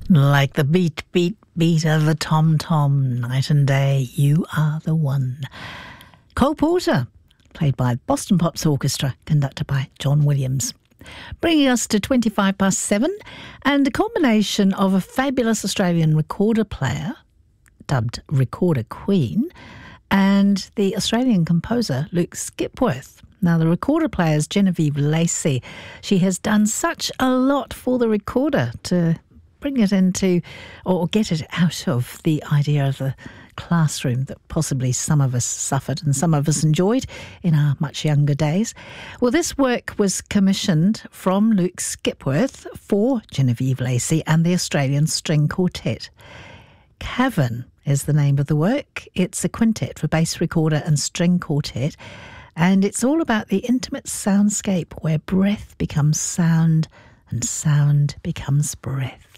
Like the beat, beat, beat of the tom-tom, night and day, you are the one. Cole Porter, played by Boston Pops Orchestra, conducted by John Williams. Bringing us to 7:25, and a combination of a fabulous Australian recorder player, dubbed Recorder Queen, and the Australian composer Luke Skipworth. Now, the recorder player is Genevieve Lacey. She has done such a lot for the recorder to bring it into, or get it out of the idea of the classroom that possibly some of us suffered and some of us enjoyed in our much younger days. Well, this work was commissioned from Luke Skipworth for Genevieve Lacey and the Australian String Quartet. Cavern is the name of the work. It's a quintet for bass recorder and string quartet, and it's all about the intimate soundscape where breath becomes sound and sound becomes breath.